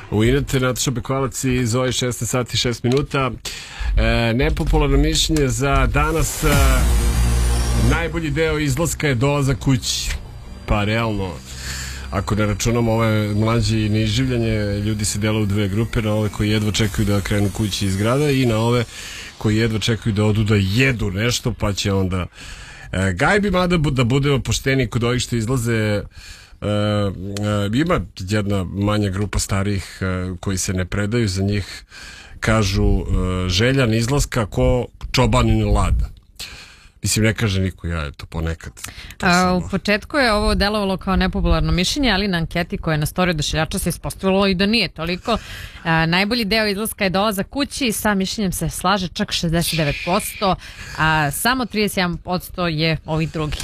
U inete Nataša Bekvalac i Zoe 16 sati 6 minuta. Nepopularno mišljenje za danas. Najbolji deo izlaska je dolazak kući. Pa realno, ako ne računamo ove mlađe i neživljanje, ljudi se dele u dve grupe, na ove koji jedva čekaju da krenu kući iz grada i na ove koji jedva čekaju da odu da jedu nešto, pa će onda gajbi, mada da budemo pošteni kod ovih što izlaze. Ima jedna manja grupa starijih koji se ne predaju, za njih kažu željan izlaska ko čobanin lada. Mislim, ne kaže niko, ja je to ponekad. U početku je ovo delovalo kao nepopularno mišljenje, ali na anketi koja je na storiju Odašiljača se ispostavilo i da nije toliko. Najbolji deo izlaska je dolazak kući, sa mišljenjem se slaže čak 69%, a samo 31% je ovih drugih.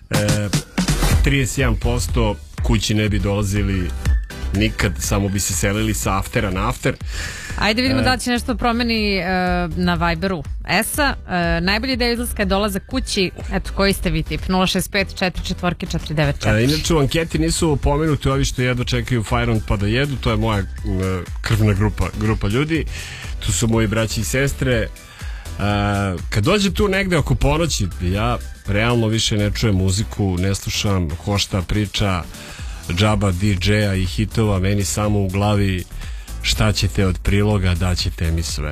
31% kući ne bi dolazili nikad, samo bi se selili sa aftera na after. Ajde vidimo da li će nešto promeni na Viberu Esa. Najbolji deo izlaska je dolazak kući. Eto, koji ste vi tip? 065 44 Inače u anketi nisu pomenuti ovi što jedva čekaju Fajron pa da jedu. To je moja krvna grupa ljudi. Tu su moji braći i sestre. Kad dođem tu negde oko ponoći, ja realno više ne čujem muziku, ne slušam hošta priča džaba DJ-a i hitova, meni samo u glavi šta ćete od priloga, daćete mi sve.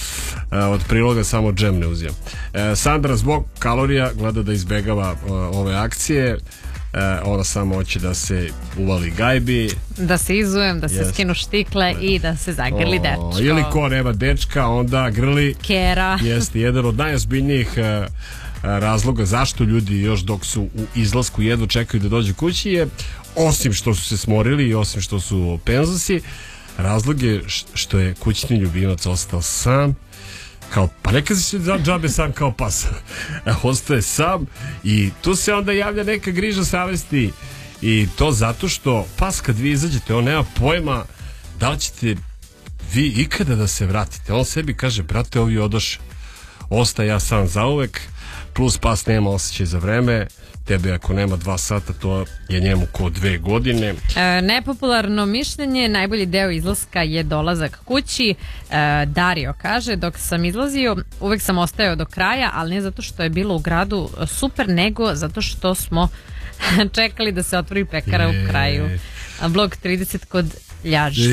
Od priloga samo džem ne uzimam. Sandra zbog kalorija gleda da izbegava ove akcije. Ona samo hoće da se uvali gajbi, da se izujem, da se skinu štikle i da se zagrli dečko. Ili ko nema dečka, onda grli kera. Jeste jedan od najozbiljnijih razloga zašto ljudi još dok su u izlasku jedva čekaju da dođu kući je, osim što su se smorili i osim što su penzusi, razlog je što je kućni ljubimac ostao sam, kao, pa neka se džabe sam kao pas. Ostaje sam i tu se onda javlja neka griža savesti, i to zato što pas kad vi izađete, on nema pojma da li ćete vi ikada da se vratite. On sebi kaže, brate, ovi odoše, ostaje ja sam zauvek, plus pas nema osjećaj za vreme. Tebe ako nema 2 sata, to je njemu ko 2 godine. Nepopularno mišljenje, najbolji deo izlaska je dolazak kući. Dario kaže, dok sam izlazio, uvek sam ostajao do kraja, ali ne zato što je bilo u gradu super, nego zato što smo čekali da se otvori pekara u kraju. Blok 30 kod Ljaže.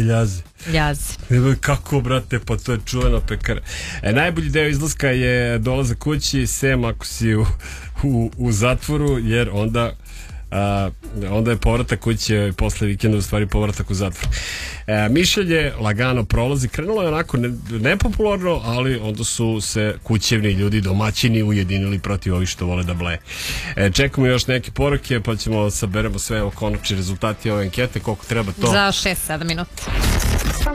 Ljaze. Kako, brate, pa to je čuvena pekara. Najbolji deo izlaska je dolazak kući, sem ako si u zatvoru, jer onda je povratak kuće posle vikenda u stvari povratak u zatvor. Mišljenje lagano prolazi, krenulo je onako nepopularno, ali onda su se kućevni ljudi, domaćini ujedinili protiv ovih što vole da bleje. Čekamo još neke poruke, pa ćemo saberemo sve konačni rezultati ove ankete, koliko treba to za 6-7 minuta.